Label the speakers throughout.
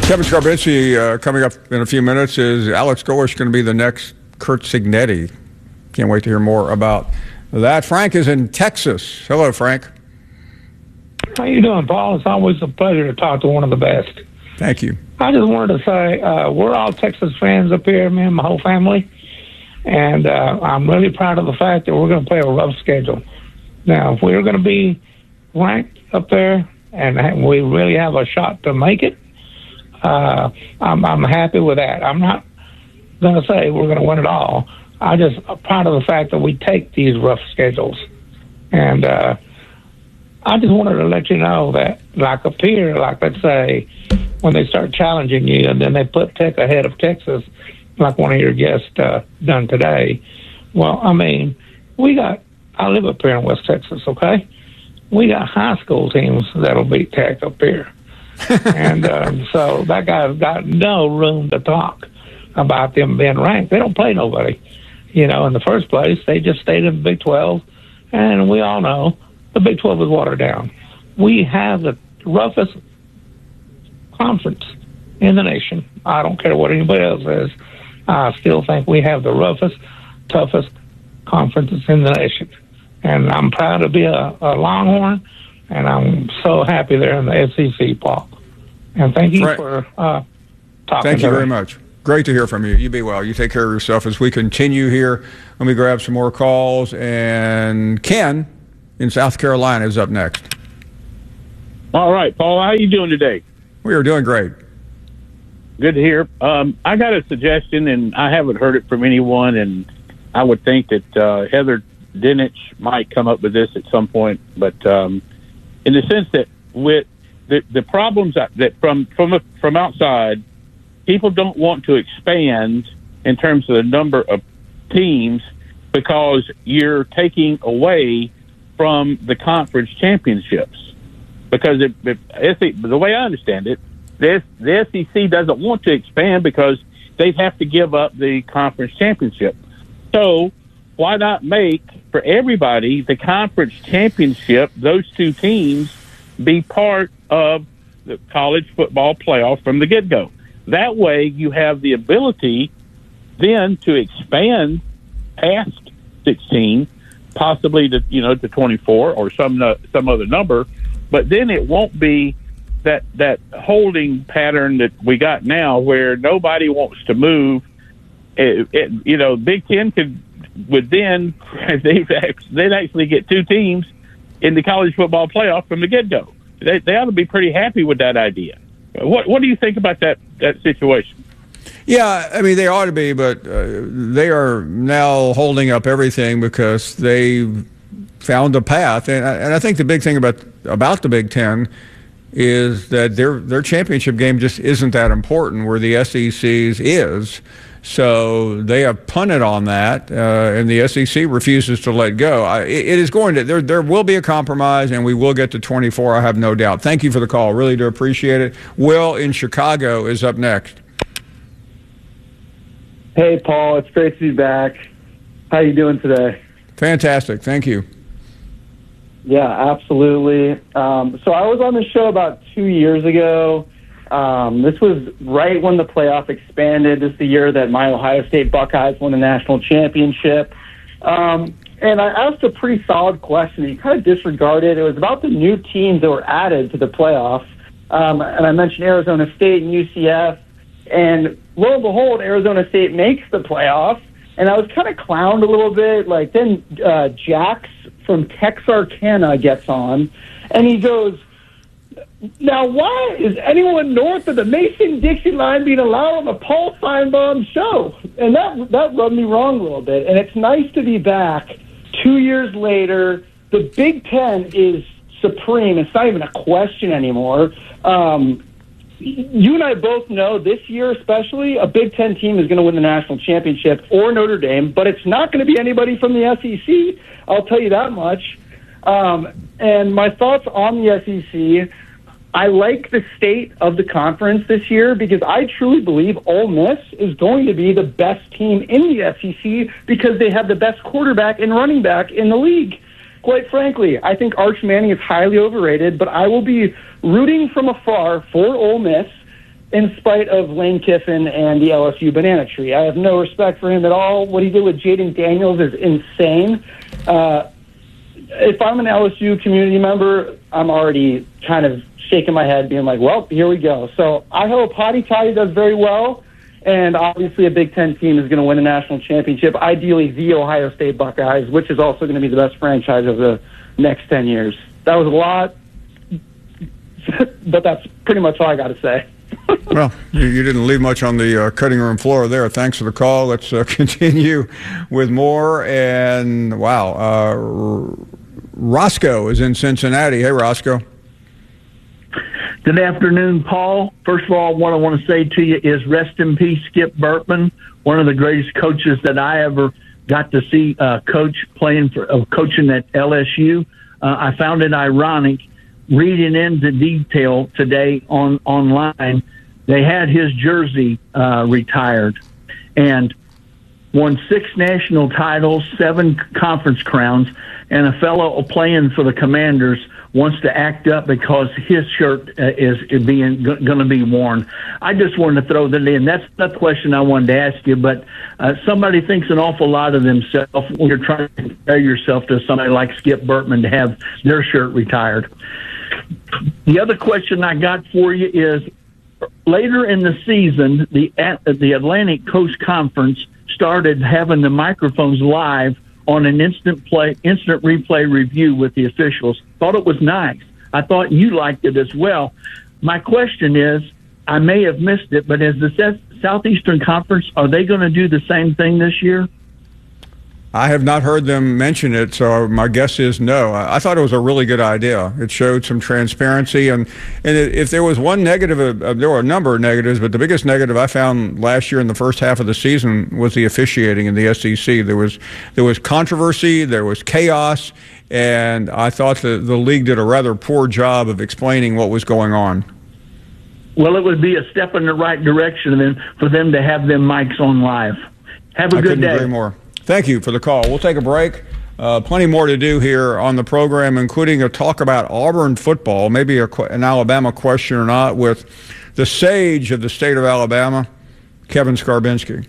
Speaker 1: Kevin Skarbinski coming up in a few minutes. Is Alex Golesh going to be the next Curt Cignetti? Can't wait to hear more about that. Frank is in Texas. Hello, Frank.
Speaker 2: How you doing, Paul? It's always a pleasure to talk to one of the best.
Speaker 1: Thank you.
Speaker 2: I just wanted to say we're all Texas fans up here, me and my whole family, and I'm really proud of the fact that we're going to play a rough schedule. Now, if we're going to be ranked up there and we really have a shot to make it, I'm happy with that. I'm not going to say we're going to win it all. I'm just proud of the fact that we take these rough schedules. And I just wanted to let you know that, like up here, like let's say, when they start challenging you and then they put Tech ahead of Texas, like one of your guests done today. Well, I mean, I live up here in West Texas, okay? We got high school teams that'll beat Tech up here. And so that guy's got no room to talk about them being ranked. They don't play nobody. In the first place, they just stayed in the Big 12, and we all know the Big 12 is watered down. We have the roughest conference in the nation. I don't care what anybody else says. I still think we have the roughest, toughest conferences in the nation. And I'm proud to be a Longhorn, and I'm so happy they're in the SEC, Paul. And thank you for talking.
Speaker 1: Thank you very much. Great to hear from you. You be well. You take care of yourself as we continue here. Let me grab some more calls. And Ken in South Carolina is up next.
Speaker 3: All right, Paul, how are you doing today?
Speaker 1: We are doing great.
Speaker 3: Good to hear. I got a suggestion, and I haven't heard it from anyone, and I would think that Heather Dinich might come up with this at some point. But in the sense that with the problems that from outside, people don't want to expand in terms of the number of teams because you're taking away from the conference championships. Because the way I understand it, the SEC doesn't want to expand because they have to give up the conference championship. So why not make, for everybody, the conference championship, those two teams, be part of the college football playoff from the get-go? That way you have the ability then to expand past 16, possibly to 24 or some other number, but then it won't be that holding pattern that we got now where nobody wants to move. Big Ten would then they'd actually get two teams in the college football playoff from the get-go. They ought to be pretty happy with that idea. What do you think about that situation?
Speaker 1: Yeah, I mean, they ought to be, but they are now holding up everything because they found a path. And I think the big thing about the Big Ten is that their championship game just isn't that important where the SEC's is. So they have punted on that, and the SEC refuses to let go. It is going to, there will be a compromise, and we will get to 24, I have no doubt. Thank you for the call. Really do appreciate it. Will in Chicago is up next.
Speaker 4: Hey, Paul. It's great to be back. How you doing today?
Speaker 1: Fantastic. Thank you.
Speaker 4: Yeah, absolutely. So I was on the show about 2 years ago. This was right when the playoff expanded. This is the year that my Ohio State Buckeyes won the national championship. And I asked a pretty solid question. He kind of disregarded it. It was about the new teams that were added to the playoff. And I mentioned Arizona State and UCF. And lo and behold, Arizona State makes the playoff. And I was kind of clowned a little bit. Like then Jax from Texarkana gets on, and he goes, "Now, why is anyone north of the Mason-Dixie line being allowed on the Paul Feinbaum show?" And that rubbed me wrong a little bit. And it's nice to be back 2 years later. The Big Ten is supreme. It's not even a question anymore. You and I both know this year especially, a Big Ten team is going to win the national championship or Notre Dame, but it's not going to be anybody from the SEC. I'll tell you that much. And my thoughts on the SEC, I like the state of the conference this year because I truly believe Ole Miss is going to be the best team in the SEC because they have the best quarterback and running back in the league. Quite frankly, I think Arch Manning is highly overrated, but I will be rooting from afar for Ole Miss in spite of Lane Kiffin and the LSU banana tree. I have no respect for him at all. What he did with Jaden Daniels is insane. If I'm an LSU community member, I'm already kind of shaking my head, being like, well, here we go. So I hope Hotty Toddy does very well, and obviously a Big Ten team is going to win a national championship, ideally the Ohio State Buckeyes, which is also going to be the best franchise of the next 10 years. That was a lot, but that's pretty much all I got to say.
Speaker 1: Well, you didn't leave much on the cutting room floor there. Thanks for the call. Let's continue with more. And, wow, Roscoe is in Cincinnati. Hey, Roscoe.
Speaker 5: Good afternoon, Paul. First of all, what I want to say to you is rest in peace, Skip Bertman, one of the greatest coaches that I ever got to see coaching at LSU. I found it ironic reading into detail today online. They had his jersey retired and won 6 national titles, 7 conference crowns, and a fellow playing for the Commanders wants to act up because his shirt is going to be worn. I just wanted to throw that in. That's not the question I wanted to ask you, but somebody thinks an awful lot of themselves when you're trying to compare yourself to somebody like Skip Bertman to have their shirt retired. The other question I got for you is, later in the season, the Atlantic Coast Conference started having the microphones live on an instant replay review with the officials. Thought it was nice. I thought you liked it as well. My question is, I may have missed it, but as the Southeastern Conference, are they going to do the same thing this year?
Speaker 1: I have not heard them mention it, so my guess is no. I thought it was a really good idea. It showed some transparency, and if there was one negative, there were a number of negatives, but the biggest negative I found last year in the first half of the season was the officiating in the SEC. There was controversy, there was chaos, and I thought the league did a rather poor job of explaining what was going on.
Speaker 5: Well, it would be a step in the right direction then for them to have them mics on live. Have a good day.
Speaker 1: I couldn't agree more. Thank you for the call. We'll take a break. Plenty more to do here on the program, including a talk about Auburn football, maybe an Alabama question or not, with the sage of the state of Alabama, Kevin Skarbinski.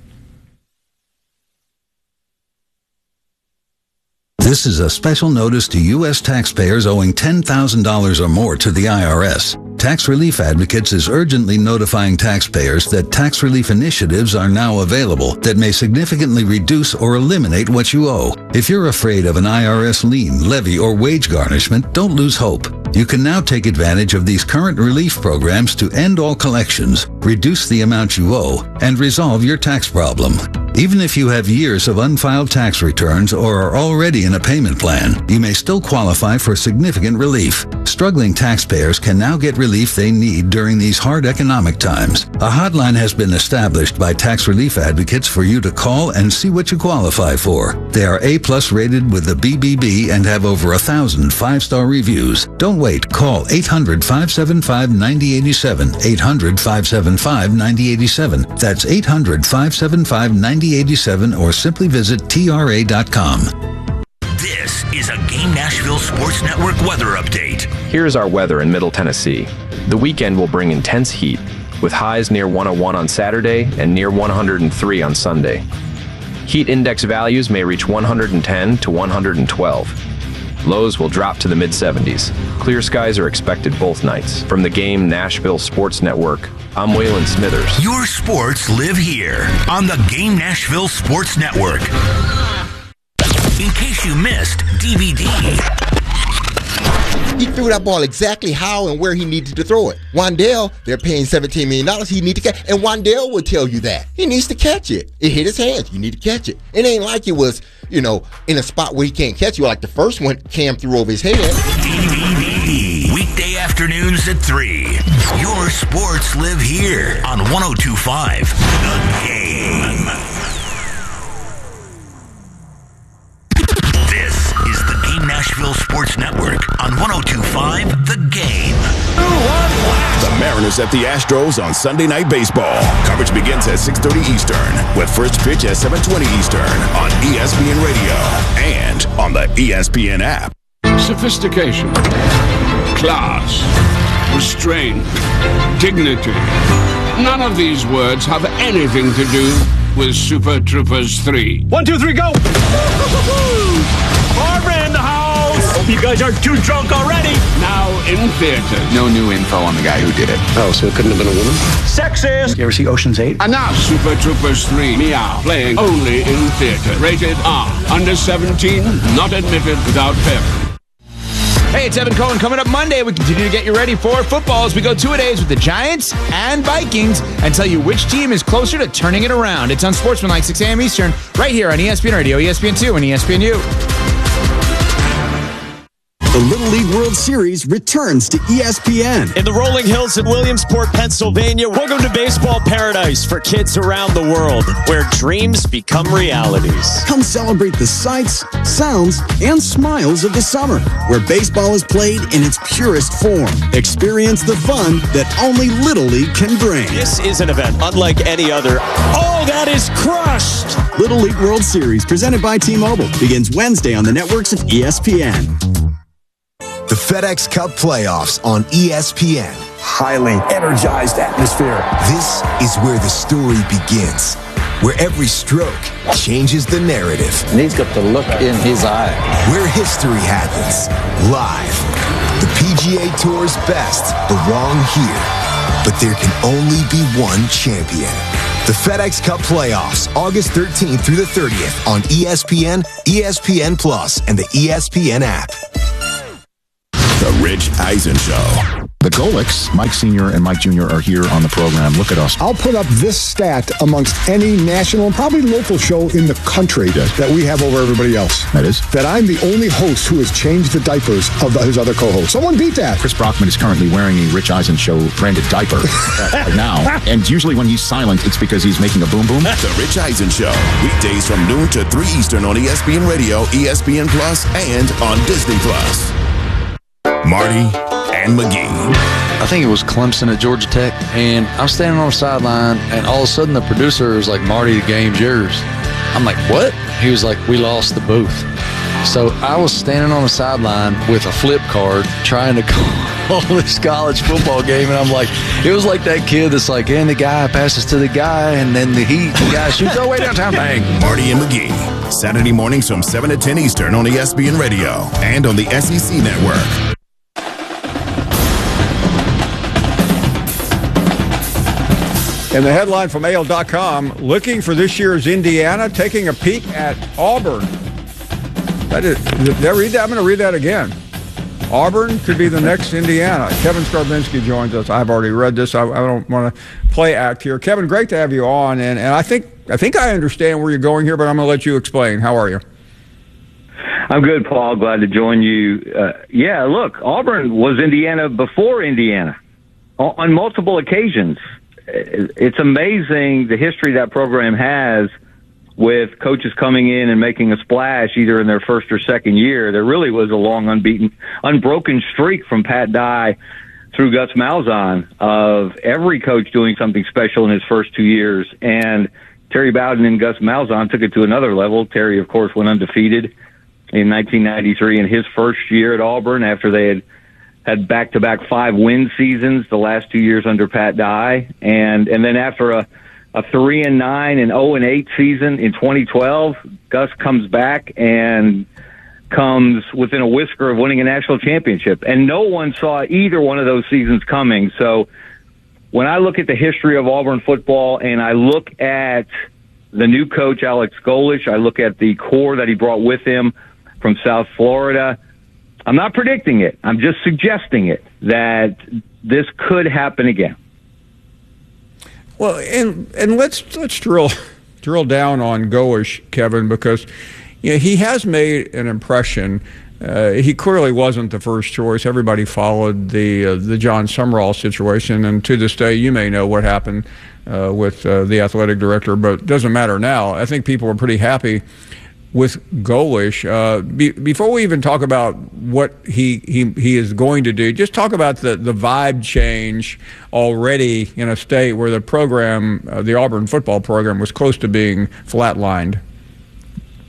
Speaker 6: This is a special notice to U.S. taxpayers owing $10,000 or more to the IRS. Tax Relief Advocates is urgently notifying taxpayers that tax relief initiatives are now available that may significantly reduce or eliminate what you owe. If you're afraid of an IRS lien, levy, or wage garnishment, don't lose hope. You can now take advantage of these current relief programs to end all collections, reduce the amount you owe, and resolve your tax problem. Even if you have years of unfiled tax returns or are already in a payment plan, you may still qualify for significant relief. Struggling taxpayers can now get relief they need during these hard economic times. A hotline has been established by Tax Relief Advocates for you to call and see what you qualify for. They are A+ rated with the BBB and have over 1,000 5-star reviews. Don't wait. Call 800-575-9087. 800-575-9087. That's 800-575-9087, or simply visit TRA.com.
Speaker 7: This is a Game Nashville Sports Network weather update.
Speaker 8: Here's our weather in Middle Tennessee. The weekend will bring intense heat, with highs near 101 on Saturday and near 103 on Sunday. Heat index values may reach 110 to 112. Lows will drop to the mid-70s. Clear skies are expected both nights. From the Game Nashville Sports Network, I'm Waylon Smithers.
Speaker 7: Your sports live here on the Game Nashville Sports Network. In case you missed DVD.
Speaker 9: He threw that ball exactly how and where he needed to throw it. Wan'Dale, they're paying $17 million. He needs to catch, and Wan'Dale will tell you that. He needs to catch it. It hit his hands. You need to catch it. It ain't like it was, in a spot where he can't catch you, like the first one Cam threw over his head.
Speaker 7: DVD. Weekday afternoons at 3. Your sports live here on 102.5 The Game. This is the Game Nashville Sports Network on 102.5 The Game.
Speaker 10: The Mariners at the Astros on Sunday Night Baseball. Coverage begins at 6:30 Eastern, with first pitch at 7:20 Eastern on ESPN Radio and on the ESPN app.
Speaker 11: Sophistication, class, restraint, dignity. None of these words have anything to do with Super Troopers 3.
Speaker 12: 1, 2, 3, go! Barbara in the house! Hope you guys aren't too drunk already.
Speaker 11: Now in theaters.
Speaker 13: No new info on the guy who did it.
Speaker 12: Oh, so it couldn't have been a woman? Sexist!
Speaker 13: You ever see Ocean's 8?
Speaker 11: And now Super Troopers 3 Meow, playing only in theater. Rated R. Under 17, not admitted without parent.
Speaker 14: Hey, it's Evan Cohen. Coming up Monday, we continue to get you ready for football as we go 2-a-days with the Giants and Vikings and tell you which team is closer to turning it around. It's on Sportsmanlike, 6 a.m. Eastern, right here on ESPN Radio, ESPN2, and ESPNU.
Speaker 15: The Little League World Series returns to ESPN.
Speaker 12: In the rolling hills in Williamsport, Pennsylvania, welcome to baseball paradise for kids around the world, where dreams become realities.
Speaker 15: Come celebrate the sights, sounds, and smiles of the summer, where baseball is played in its purest form. Experience the fun that only Little League can bring.
Speaker 12: This is an event unlike any other. Oh, that is crushed!
Speaker 15: Little League World Series, presented by T-Mobile, begins Wednesday on the networks of ESPN.
Speaker 16: The FedEx Cup playoffs on ESPN.
Speaker 17: Highly energized atmosphere.
Speaker 16: This is where the story begins, where every stroke changes the narrative.
Speaker 18: And he's got the look in his eye.
Speaker 16: Where history happens, live. The PGA Tour's best belong here, but there can only be one champion. The FedEx Cup playoffs, August 13th through the 30th on ESPN, ESPN Plus, and the ESPN app.
Speaker 10: The Rich Eisen Show.
Speaker 19: The Golics, Mike Sr. and Mike Jr. are here on the program. Look at us.
Speaker 20: I'll put up this stat amongst any national and probably local show in the country that we have over everybody else.
Speaker 19: That is?
Speaker 20: That I'm the only host who has changed the diapers of his other co-hosts. Someone beat that.
Speaker 19: Chris Brockman is currently wearing a Rich Eisen Show branded diaper right now. And usually when he's silent, it's because he's making a boom boom.
Speaker 10: The Rich Eisen Show. Weekdays from noon to 3 Eastern on ESPN Radio, ESPN Plus, and on Disney Plus. Marty and McGee.
Speaker 21: I think it was Clemson at Georgia Tech, and I'm standing on the sideline, and all of a sudden the producer was like, "Marty, the game's yours." I'm like, "What?" He was like, "We lost the booth." So I was standing on the sideline with a flip card trying to call this college football game, and I'm like, it was like that kid that's like, and the guy passes to the guy, and then the guy shoots all the way downtown. Bang.
Speaker 10: Marty and McGee, Saturday mornings from 7 to 10 Eastern on ESPN Radio and on the SEC Network.
Speaker 1: And the headline from AL.com, looking for this year's Indiana, taking a peek at Auburn. Did I read that? I'm going to read that again. Auburn could be the next Indiana. Kevin Skarbinski joins us. I've already read this. I don't want to play act here. Kevin, great to have you on. And I think I understand where you're going here, but I'm going to let you explain. How are you?
Speaker 22: I'm good, Paul. Glad to join you. Yeah, look, Auburn was Indiana before Indiana on multiple occasions. It's amazing the history that program has with coaches coming in and making a splash either in their first or second year. There really was a long, unbroken streak from Pat Dye through Gus Malzahn of every coach doing something special in his first 2 years. And Terry Bowden and Gus Malzahn took it to another level. Terry, of course, went undefeated in 1993 in his first year at Auburn after they had back-to-back 5-win seasons the last 2 years under Pat Dye. And then after a 3-9 and 0-8 season in 2012, Gus comes back and comes within a whisker of winning a national championship. And no one saw either one of those seasons coming. So when I look at the history of Auburn football and I look at the new coach, Alex Golesh, I look at the core that he brought with him from South Florida, I'm not predicting it. I'm just suggesting it, that this could happen again.
Speaker 1: Well, and let's drill down on Golesh, Kevin, because he has made an impression. He clearly wasn't the first choice. Everybody followed the John Sumrall situation, and to this day, you may know what happened with the athletic director, but it doesn't matter now. I think people are pretty happy with Golesh. Before we even talk about what he is going to do, just talk about the vibe change already in a state where the program, the Auburn football program, was close to being flatlined.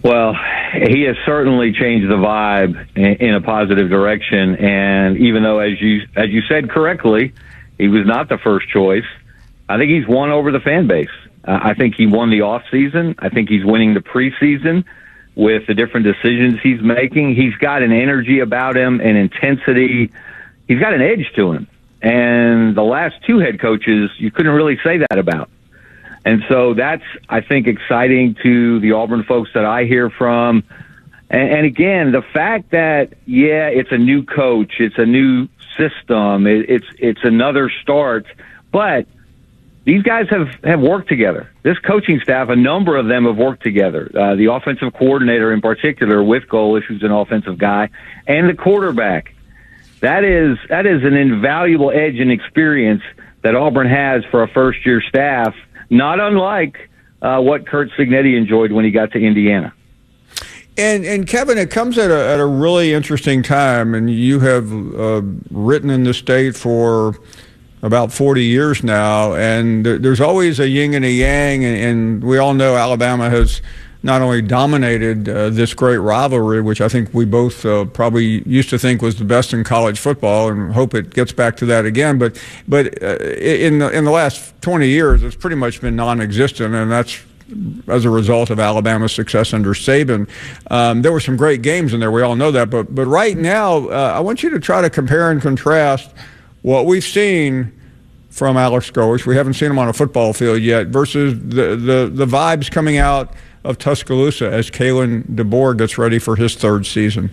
Speaker 22: Well, he has certainly changed the vibe in a positive direction. And even though, as you said correctly, he was not the first choice, I think he's won over the fan base. I think he won the off season. I think he's winning the preseason with the different decisions he's making. He's got an energy about him, an intensity. He's got an edge to him. And the last two head coaches, you couldn't really say that about. And so that's, I think, exciting to the Auburn folks that I hear from. And again, the fact that, yeah, it's a new coach, it's a new system, it's another start, but these guys have worked together. This coaching staff, a number of them have worked together. The offensive coordinator in particular with Golesh, who's an offensive guy, and the quarterback. That is an invaluable edge and experience that Auburn has for a first-year staff, not unlike what Curt Cignetti enjoyed when he got to Indiana.
Speaker 1: And Kevin, it comes at a really interesting time, and you have written in the state for about 40 years now, and there's always a yin and a yang, and we all know Alabama has not only dominated this great rivalry, which I think we both probably used to think was the best in college football, and hope it gets back to that again. But in the last 20 years, it's pretty much been non-existent, and that's as a result of Alabama's success under Saban. There were some great games in there. We all know that. But right now, I want you to try to compare and contrast what we've seen from Alex Golesh. We haven't seen him on a football field yet, versus the vibes coming out of Tuscaloosa as Kalen DeBoer gets ready for his third season.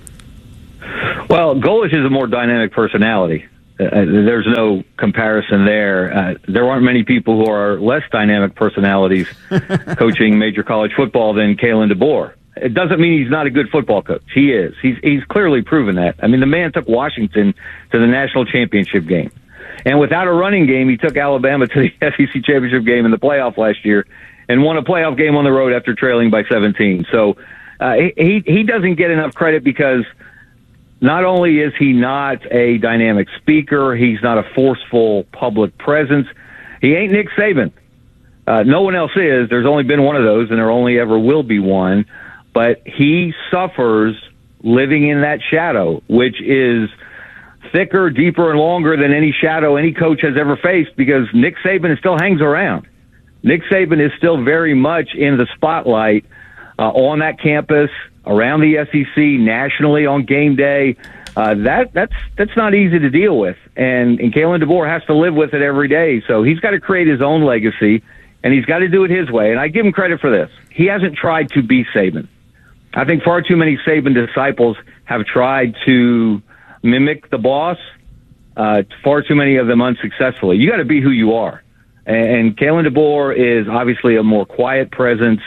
Speaker 22: Well, Golesh is a more dynamic personality. There's no comparison there. There aren't many people who are less dynamic personalities coaching major college football than Kalen DeBoer. It doesn't mean he's not a good football coach. He is. He's clearly proven that. I mean, the man took Washington to the national championship game. And without a running game, he took Alabama to the SEC championship game in the playoff last year and won a playoff game on the road after trailing by 17. So he doesn't get enough credit because not only is he not a dynamic speaker, he's not a forceful public presence. He ain't Nick Saban. No one else is. There's only been one of those, and there only ever will be one. But he suffers living in that shadow, which is thicker, deeper, and longer than any shadow any coach has ever faced, because Nick Saban still hangs around. Nick Saban is still very much in the spotlight on that campus, around the SEC, nationally on game day. That's not easy to deal with, and Kalen DeBoer has to live with it every day. So he's got to create his own legacy, and he's got to do it his way. And I give him credit for this. He hasn't tried to be Saban. I think far too many Saban disciples have tried to mimic the boss, far too many of them unsuccessfully. You got to be who you are. And Kalen DeBoer is obviously a more quiet presence.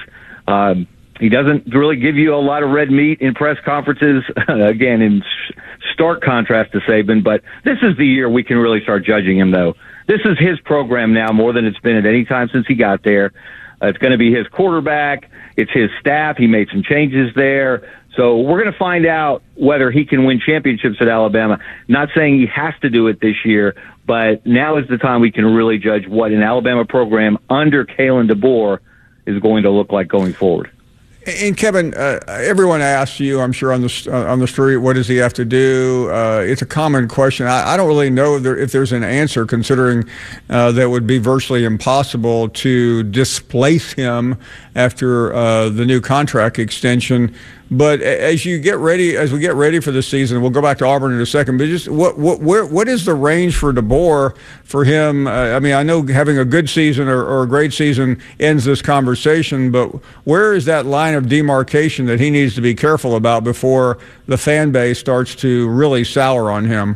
Speaker 22: He doesn't really give you a lot of red meat in press conferences, again, in stark contrast to Saban. But this is the year we can really start judging him, though. This is his program now more than it's been at any time since he got there. It's going to be his quarterback. It's his staff. He made some changes there. So we're going to find out whether he can win championships at Alabama. Not saying he has to do it this year, but now is the time we can really judge what an Alabama program under Kalen DeBoer is going to look like going forward.
Speaker 1: And Kevin, everyone asks you, I'm sure on the street, what does he have to do? It's a common question. I don't really know if there's an answer, considering that would be virtually impossible to displace him after the new contract extension. But as we get ready for the season, we'll go back to Auburn in a second. But just what is the range for DeBoer for him? I mean, I know having a good season or a great season ends this conversation, but where is that line of demarcation that he needs to be careful about before the fan base starts to really sour on him?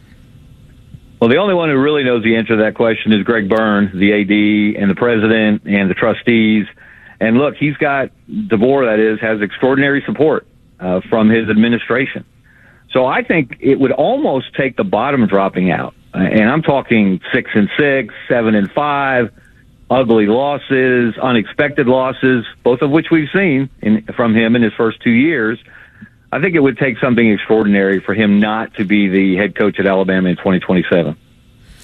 Speaker 22: Well, the only one who really knows the answer to that question is Greg Byrne, the AD, and the president and the trustees. And look, he's got DeBoer, that is, has extraordinary support from his administration. So I think it would almost take the bottom dropping out. And I'm talking 6-6, 7-5, ugly losses, unexpected losses, both of which we've seen from him in his first 2 years. I think it would take something extraordinary for him not to be the head coach at Alabama in 2027.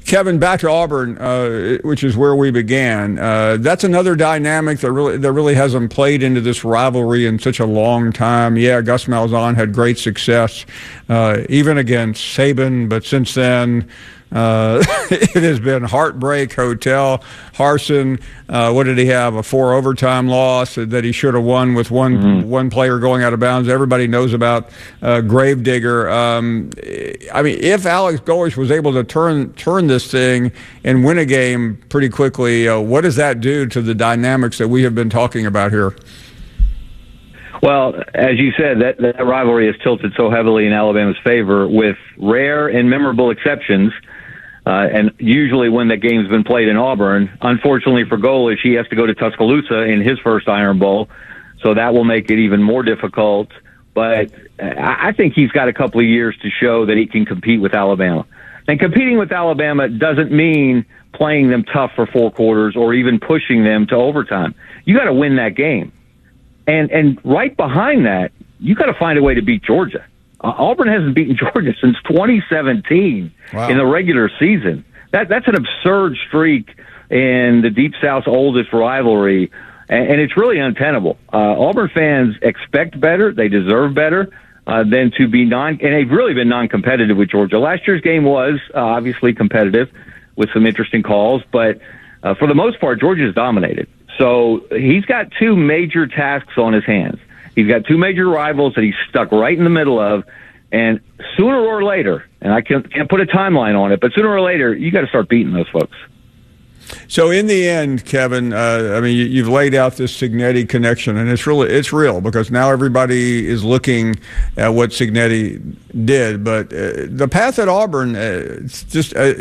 Speaker 1: Kevin, back to Auburn, which is where we began. That's another dynamic that really hasn't played into this rivalry in such a long time. Yeah, Gus Malzahn had great success, even against Saban, but since then, it has been heartbreak hotel. Harsin, what did he have? A 4 overtime loss that he should have won with one player going out of bounds. Everybody knows about Gravedigger. I mean, if Alex Golesh was able to turn this thing and win a game pretty quickly, what does that do to the dynamics that we have been talking about here?
Speaker 22: Well, as you said, that rivalry is tilted so heavily in Alabama's favor, with rare and memorable exceptions. And usually when that game's been played in Auburn, unfortunately for Golesh, he has to go to Tuscaloosa in his first Iron Bowl. So that will make it even more difficult. But I think he's got a couple of years to show that he can compete with Alabama. And competing with Alabama doesn't mean playing them tough for 4 quarters or even pushing them to overtime. You got to win that game. And right behind that, you got to find a way to beat Georgia. Auburn hasn't beaten Georgia since 2017 in the regular season. That's an absurd streak in the Deep South's oldest rivalry, and it's really untenable. Auburn fans expect better. They deserve better than to be and they've really been non-competitive with Georgia. Last year's game was obviously competitive with some interesting calls, but for the most part, Georgia's dominated. So he's got 2 major tasks on his hands. He's got 2 major rivals that he's stuck right in the middle of, and sooner or later, and I can't put a timeline on it, but sooner or later, you got to start beating those folks.
Speaker 1: So in the end, Kevin, I mean, you've laid out this Cignetti connection, and it's real because now everybody is looking at what Cignetti did. But the path at Auburn, it's just